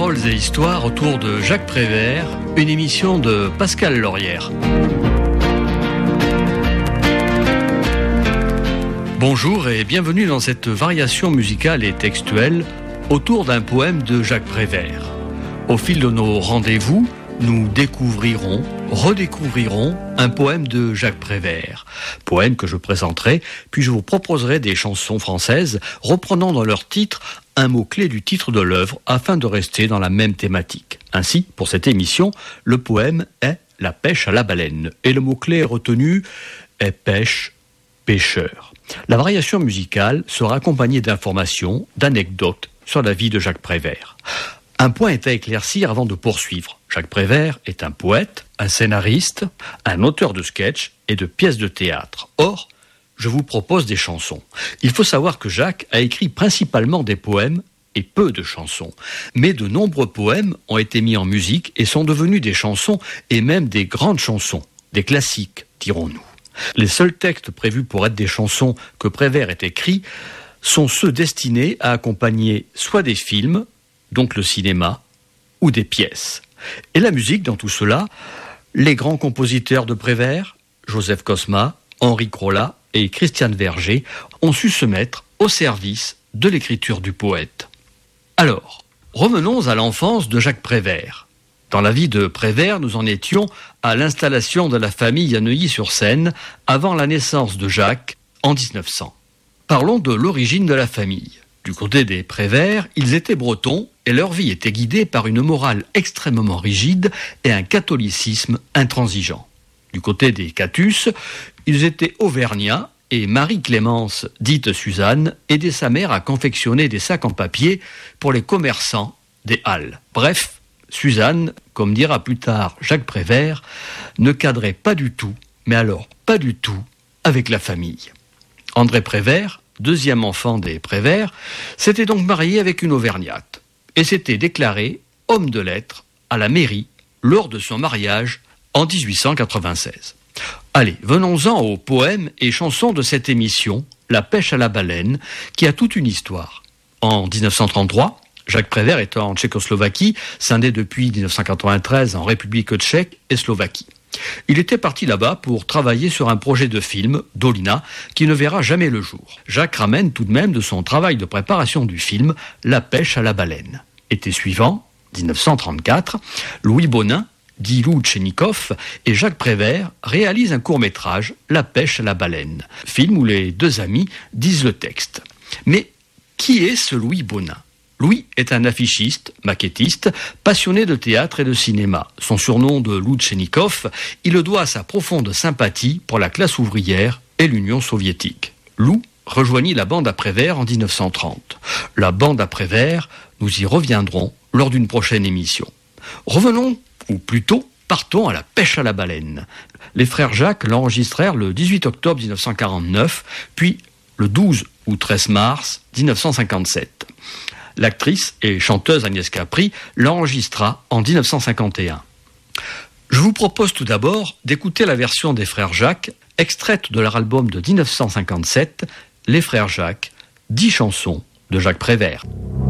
Paroles et histoires autour de Jacques Prévert, une émission de Pascal Laurière. Bonjour et bienvenue dans cette variation musicale et textuelle autour d'un poème de Jacques Prévert. Au fil de nos rendez-vous, nous découvrirons, redécouvrirons un poème de Jacques Prévert. Poème que je présenterai, puis je vous proposerai des chansons françaises reprenant dans leur titre un mot-clé du titre de l'œuvre afin de rester dans la même thématique. Ainsi, pour cette émission, le poème est « La pêche à la baleine » et le mot-clé retenu est « pêche, pêcheur ». La variation musicale sera accompagnée d'informations, d'anecdotes sur la vie de Jacques Prévert. Un point est à éclaircir avant de poursuivre. Jacques Prévert est un poète, un scénariste, un auteur de sketchs et de pièces de théâtre. Or, je vous propose des chansons. Il faut savoir que Jacques a écrit principalement des poèmes et peu de chansons. Mais de nombreux poèmes ont été mis en musique et sont devenus des chansons et même des grandes chansons, des classiques, dirons-nous. Les seuls textes prévus pour être des chansons que Prévert ait écrits sont ceux destinés à accompagner soit des films, donc le cinéma, ou des pièces. Et la musique dans tout cela, les grands compositeurs de Prévert, Joseph Cosma, Henri Crolla et Christiane Verger, ont su se mettre au service de l'écriture du poète. Alors, revenons à l'enfance de Jacques Prévert. Dans la vie de Prévert, nous en étions à l'installation de la famille à Neuilly-sur-Seine avant la naissance de Jacques en 1900. Parlons de l'origine de la famille. Du côté des Prévert, ils étaient bretons et leur vie était guidée par une morale extrêmement rigide et un catholicisme intransigeant. Du côté des Catus, ils étaient auvergnats et Marie-Clémence, dite Suzanne, aidait sa mère à confectionner des sacs en papier pour les commerçants des Halles. Bref, Suzanne, comme dira plus tard Jacques Prévert, ne cadrait pas du tout, mais alors pas du tout, avec la famille. André Prévert, deuxième enfant des Prévert, s'était donc marié avec une auvergnate et s'était déclaré homme de lettres à la mairie lors de son mariage en 1896. Allez, venons-en aux poèmes et chansons de cette émission, La pêche à la baleine, qui a toute une histoire. En 1933, Jacques Prévert est en Tchécoslovaquie, scindé depuis 1993 en République tchèque et Slovaquie. Il était parti là-bas pour travailler sur un projet de film, Dolina, qui ne verra jamais le jour. Jacques ramène tout de même de son travail de préparation du film La pêche à la baleine. Été suivant, 1934, Louis Bonin, dit Lou Tchenikov, et Jacques Prévert réalisent un court-métrage, La pêche à la baleine, film où les deux amis disent le texte. Mais qui est ce Louis Bonin ? Louis est un affichiste, maquettiste, passionné de théâtre et de cinéma. Son surnom de Lou Tchenikov, il le doit à sa profonde sympathie pour la classe ouvrière et l'Union soviétique. Lou rejoignit la bande à Prévert en 1930. La bande à Prévert, nous y reviendrons lors d'une prochaine émission. Revenons, ou plutôt, partons à la pêche à la baleine. Les frères Jacques l'enregistrèrent le 18 octobre 1949, puis le 12 ou 13 mars 1957. L'actrice et chanteuse Agnès Capri l'enregistra en 1951. Je vous propose tout d'abord d'écouter la version des frères Jacques, extraite de leur album de 1957, Les frères Jacques, 10 chansons de Jacques Prévert.